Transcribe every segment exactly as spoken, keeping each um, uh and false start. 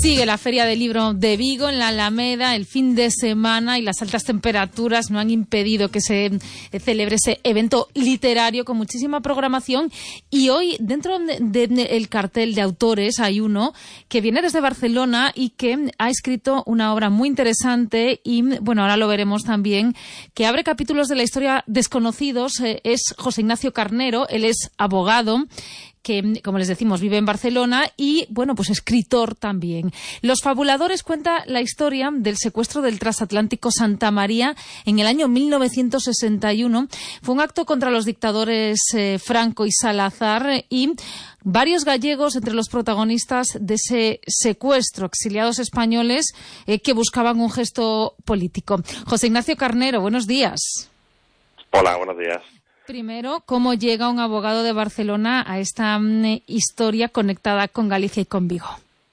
Sigue la Feria del Libro de Vigo en la Alameda el fin de semana y las altas temperaturas no han impedido que se celebre ese evento literario con muchísima programación. Y hoy, dentro del de, de, cartel de autores, hay uno que viene desde Barcelona y que ha escrito una obra muy interesante y, bueno, ahora lo veremos también, que abre capítulos de la historia desconocidos. Eh, es José Ignacio Carnero, él es abogado, que, como les decimos, vive en Barcelona y, bueno, pues escritor también. Los Fabuladores cuenta la historia del secuestro del transatlántico Santa María en el año mil novecientos sesenta y uno. Fue un acto contra los dictadores eh, Franco y Salazar y varios gallegos entre los protagonistas de ese secuestro, exiliados españoles eh, que buscaban un gesto político. José Ignacio Carnero, buenos días. Hola, buenos días. Primero, ¿cómo llega un abogado de Barcelona a esta um, historia conectada con Galicia y con Vigo?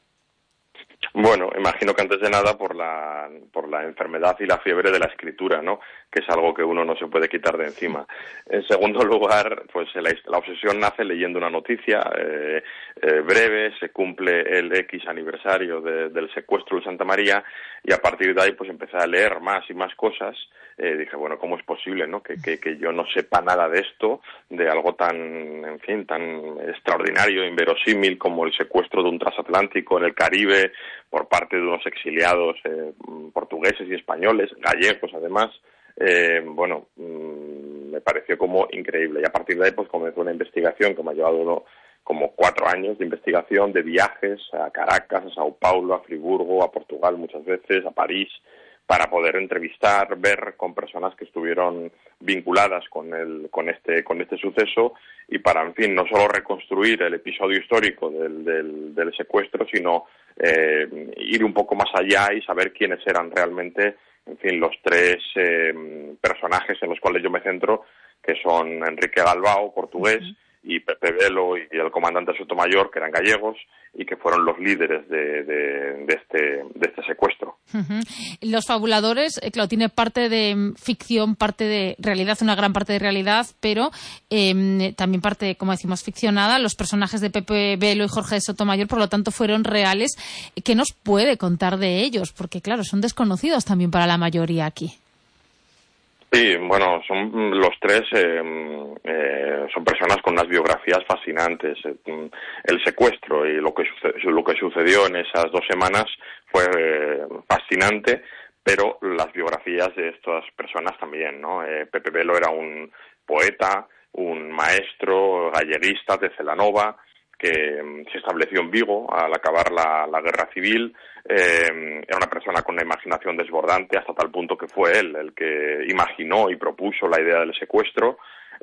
Bueno, imagino que antes de nada por la por la enfermedad y la fiebre de la escritura, ¿no? Que es algo que uno no se puede quitar de encima. En segundo lugar, pues la, la obsesión nace leyendo una noticia eh, eh, breve, se cumple el X aniversario de, del secuestro de Santa María y a partir de ahí pues empecé a leer más y más cosas. Eh, dije, bueno, ¿cómo es posible, no? Que, que, que yo no sepa nada de esto, de algo tan, en fin, tan extraordinario, inverosímil como el secuestro de un transatlántico en el Caribe por parte de unos exiliados eh, portugueses y españoles, gallegos además. Eh, bueno, mmm, me pareció como increíble. Y a partir de ahí pues comenzó una investigación que me ha llevado ¿no? como cuatro años de investigación, de viajes a Caracas, a Sao Paulo, a Friburgo, a Portugal muchas veces, a París, para poder entrevistar, ver con personas que estuvieron vinculadas con el, con este, con este suceso y para, en fin, no solo reconstruir el episodio histórico del, del, del secuestro, sino eh, ir un poco más allá y saber quiénes eran realmente, en fin, los tres eh, personajes en los cuales yo me centro, que son Enrique Galbao, portugués, uh-huh. y Pepe Velo y el comandante Sotomayor, que eran gallegos, y que fueron los líderes de, de, de, este, de este secuestro. Uh-huh. Los Fabuladores, eh, claro, tiene parte de ficción, parte de realidad, una gran parte de realidad, pero eh, también parte, como decimos, ficcionada. Los personajes de Pepe Velo y Jorge Sotomayor, por lo tanto, fueron reales. ¿Qué nos puede contar de ellos? Porque, claro, son desconocidos también para la mayoría aquí. Sí, bueno, son los tres, eh, eh, son personas con unas biografías fascinantes. El secuestro y lo que sucedió, lo que sucedió en esas dos semanas fue eh, fascinante, pero las biografías de estas personas también, ¿no? Eh, Pepe Velo era un poeta, un maestro galleguista de Celanova, que se estableció en Vigo al acabar la, la guerra civil. Eh, era una persona con una imaginación desbordante hasta tal punto que fue él el que imaginó y propuso la idea del secuestro.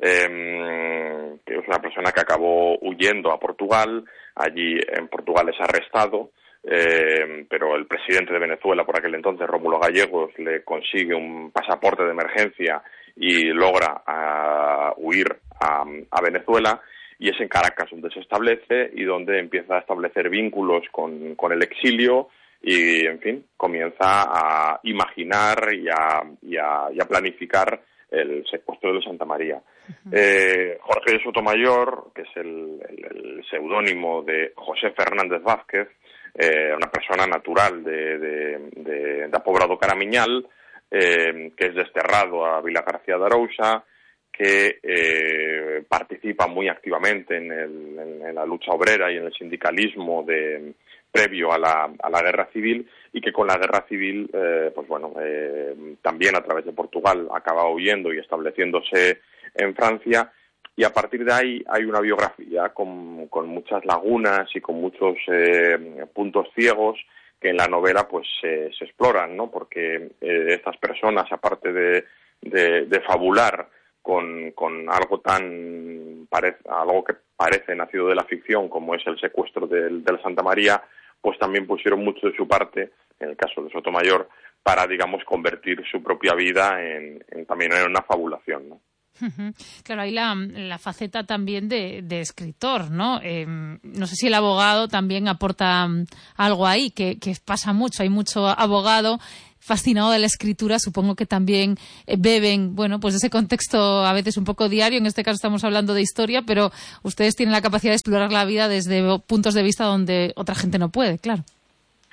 Eh, que es una persona que acabó huyendo a Portugal. Allí en Portugal es arrestado, eh, pero el presidente de Venezuela por aquel entonces, Rómulo Gallegos, le consigue un pasaporte de emergencia y logra uh, huir a, a Venezuela. Y es en Caracas donde se establece y donde empieza a establecer vínculos con, con el exilio y, en fin, comienza a imaginar y a, y a, y a planificar el secuestro de Santa María. Uh-huh. Eh, Jorge Sotomayor, que es el, el, el seudónimo de José Fernández Vázquez, eh, una persona natural de, de, de, de Apobrado Caramiñal, eh, que es desterrado a Vila García de Arousa, que eh, participa muy activamente en, el, en, en la lucha obrera y en el sindicalismo de, previo a la, a la guerra civil y que con la guerra civil, eh, pues bueno, eh, también a través de Portugal acaba huyendo y estableciéndose en Francia y a partir de ahí hay una biografía con, con muchas lagunas y con muchos eh, puntos ciegos que en la novela pues eh, se exploran, ¿no? Porque eh, estas personas, aparte de, de, de fabular Con, con algo tan parece, algo que parece nacido de la ficción como es el secuestro del, del Santa María, pues también pusieron mucho de su parte, en el caso de Sotomayor, para, digamos, convertir su propia vida en, en también en una fabulación, ¿no? Claro, hay la, la faceta también de, de escritor, ¿no? Eh, no sé si el abogado también aporta algo ahí, que, que pasa mucho, hay mucho abogado fascinado de la escritura, supongo que también beben, bueno, pues ese contexto a veces un poco diario, en este caso estamos hablando de historia, pero ustedes tienen la capacidad de explorar la vida desde puntos de vista donde otra gente no puede, claro.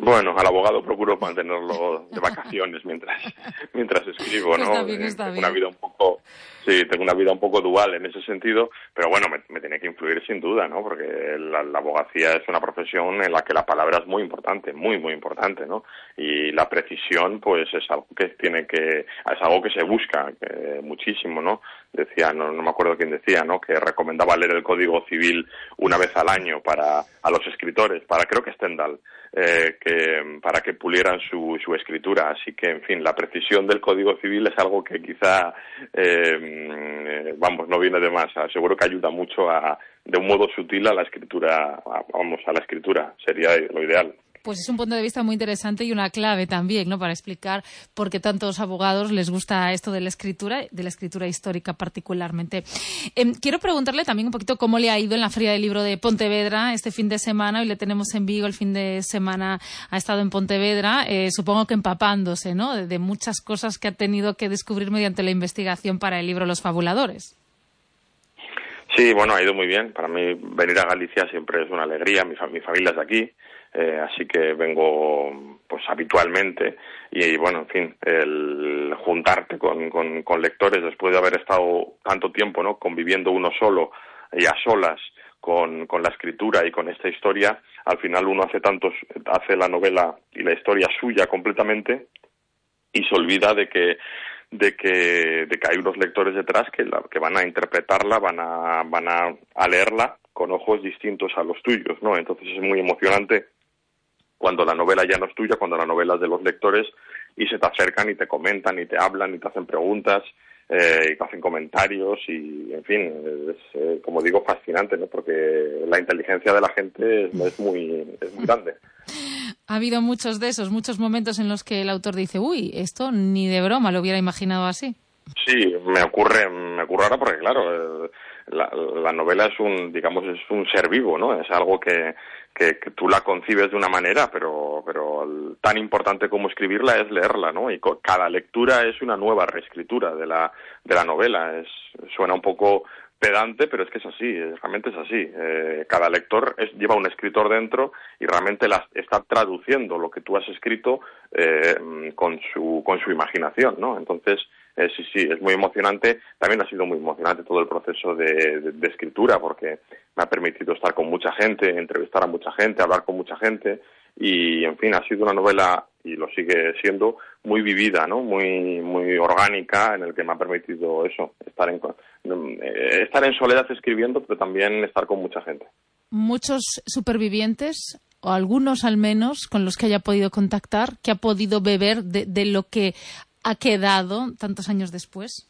Bueno, al abogado procuro mantenerlo de vacaciones mientras mientras escribo, ¿no? Está bien, está tengo bien. una vida un poco, sí, tengo una vida un poco dual en ese sentido, pero bueno, me, me tiene que influir sin duda, ¿no? Porque la, la abogacía es una profesión en la que la palabra es muy importante, muy, muy importante, ¿no? Y la precisión, pues, es algo que tiene que, es algo que se busca que, muchísimo, ¿no? Decía, no, no me acuerdo quién decía, ¿no? Que recomendaba leer el Código Civil una vez al año para a los escritores, para creo que Stendhal, eh, que para que pulieran su, su escritura. Así que, en fin, la precisión del Código Civil es algo que quizá, eh, vamos, no viene de más. Seguro que ayuda mucho a, de un modo sutil a la escritura, a, vamos, a la escritura. Sería lo ideal. Pues es un punto de vista muy interesante y una clave también, ¿no? Para explicar por qué tantos abogados les gusta esto de la escritura, de la escritura histórica particularmente. Eh, quiero preguntarle también un poquito cómo le ha ido en la Feria del Libro de Pontevedra este fin de semana. Hoy le tenemos en Vigo, el fin de semana ha estado en Pontevedra, eh, supongo que empapándose, ¿no? De, de muchas cosas que ha tenido que descubrir mediante la investigación para el libro Los Fabuladores. Sí, bueno, ha ido muy bien. Para mí venir a Galicia siempre es una alegría. Mi, fa- mi familia es de aquí. Eh, así que vengo pues habitualmente y, y bueno, en fin, el juntarte con, con, con lectores después de haber estado tanto tiempo, ¿no?, conviviendo uno solo y a solas con, con la escritura y con esta historia, al final uno hace tantos, hace la novela y la historia suya completamente y se olvida de que de que de que hay unos lectores detrás que la, que van a interpretarla, van a van a, a leerla con ojos distintos a los tuyos, ¿no? Entonces es muy emocionante cuando la novela ya no es tuya, cuando la novela es de los lectores y se te acercan y te comentan y te hablan y te hacen preguntas eh, y te hacen comentarios y, en fin, es, eh, como digo, fascinante, ¿no? Porque la inteligencia de la gente es, es muy es muy grande. Ha habido muchos de esos, muchos momentos en los que el autor dice, uy, esto ni de broma lo hubiera imaginado así. Sí, me ocurre, me ocurre ahora porque, claro, eh, la, la novela es un, digamos, es un ser vivo, ¿no? Es algo que, que, que tú la concibes de una manera, pero, pero el, tan importante como escribirla es leerla, ¿no? Y co- cada lectura es una nueva reescritura de la, de la novela. Es, suena un poco pedante, pero es que es así, es, realmente es así. Eh, cada lector es, lleva un escritor dentro y realmente la, está traduciendo lo que tú has escrito eh, con su, con su imaginación, ¿no? Entonces, Eh, sí, sí, es muy emocionante. También ha sido muy emocionante todo el proceso de, de, de escritura porque me ha permitido estar con mucha gente, entrevistar a mucha gente, hablar con mucha gente y, en fin, ha sido una novela, y lo sigue siendo, muy vivida, ¿no? Muy muy orgánica, en el que me ha permitido eso, estar en, eh, estar en soledad escribiendo, pero también estar con mucha gente. Muchos supervivientes, o algunos al menos, con los que haya podido contactar, que ha podido beber de, de lo que ha quedado tantos años después.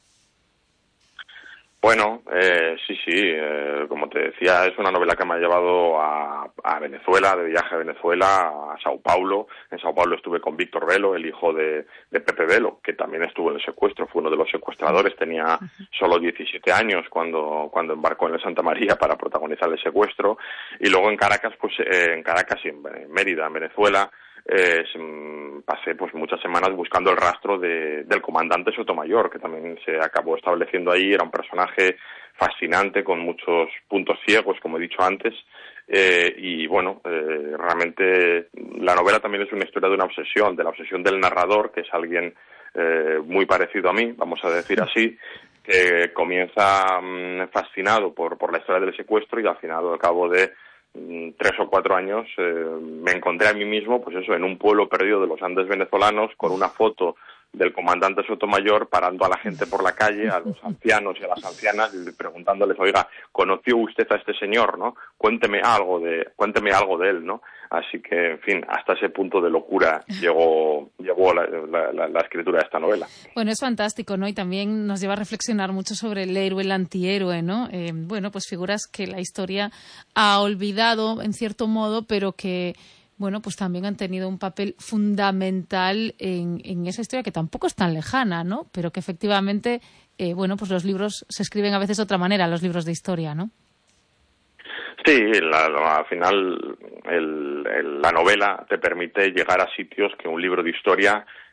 Bueno, eh, sí, sí, eh, como te decía, es una novela que me ha llevado a, a Venezuela, de viaje a Venezuela, a Sao Paulo. En Sao Paulo estuve con Víctor Velo, el hijo de, de Pepe Velo, que también estuvo en el secuestro, fue uno de los secuestradores, tenía solo diecisiete años cuando, cuando embarcó en el Santa María para protagonizar el secuestro. Y luego en Caracas, pues eh, en Caracas y en, en Mérida, en Venezuela, Eh, pasé pues muchas semanas buscando el rastro de, del comandante Sotomayor, que también se acabó estableciendo ahí. Era un personaje fascinante con muchos puntos ciegos, como he dicho antes, eh, y bueno, eh, realmente la novela también es una historia de una obsesión, de la obsesión del narrador, que es alguien eh, muy parecido a mí, vamos a decir así, que comienza um, fascinado por, por la historia del secuestro y al final, al cabo de tres o cuatro años, eh, me encontré a mí mismo, pues eso, en un pueblo perdido de los Andes venezolanos, con una foto del comandante Sotomayor parando a la gente por la calle, a los ancianos y a las ancianas, y preguntándoles, oiga, ¿conoció usted a este señor, no? Cuénteme algo de, cuénteme algo de él, ¿no? Así que, en fin, hasta ese punto de locura llegó, llegó la, la, la, la escritura de esta novela. Bueno, es fantástico, ¿no? Y también nos lleva a reflexionar mucho sobre el héroe, el antihéroe, ¿no? Eh, bueno, pues figuras que la historia ha olvidado, en cierto modo, pero que, bueno, pues también han tenido un papel fundamental en, en esa historia que tampoco es tan lejana, ¿no? Pero que efectivamente, eh, bueno, pues los libros se escriben a veces de otra manera, los libros de historia, ¿no? Sí, la, la, al final el, el, la novela te permite llegar a sitios que un libro de historia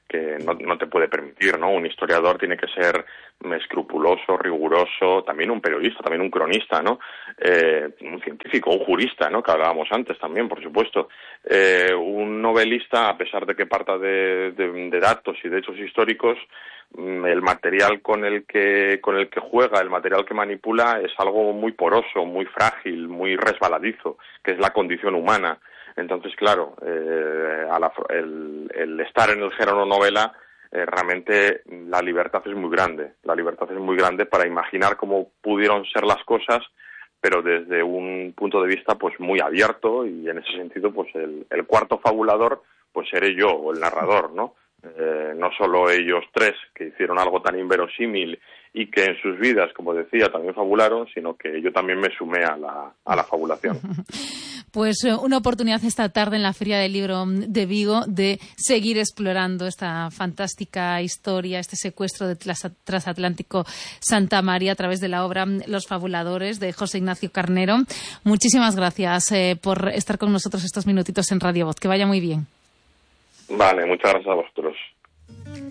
que no, no te puede permitir, ¿no? Un historiador tiene que ser escrupuloso, riguroso, también un periodista, también un cronista, ¿no? Eh, un científico, un jurista, ¿no? Que hablábamos antes también, por supuesto. Eh, un novelista, a pesar de que parta de, de, de datos y de hechos históricos, el material con el que con el que juega, el material que manipula es algo muy poroso, muy frágil, muy resbaladizo, que es la condición humana. Entonces, claro, eh, a la, el, el estar en el género novela, eh, realmente la libertad es muy grande. La libertad es muy grande para imaginar cómo pudieron ser las cosas, pero desde un punto de vista pues muy abierto, y en ese sentido pues el, el cuarto fabulador pues seré yo, o el narrador, ¿no? Eh, no solo ellos tres, que hicieron algo tan inverosímil y que en sus vidas, como decía, también fabularon, sino que yo también me sumé a la, a la fabulación. Pues una oportunidad esta tarde en la Feria del Libro de Vigo de seguir explorando esta fantástica historia, este secuestro de transatlántico Santa María a través de la obra Los Fabuladores de José Ignacio Carnero. Muchísimas gracias eh, por estar con nosotros estos minutitos en Radio Voz. Que vaya muy bien. Vale, muchas gracias a vosotros.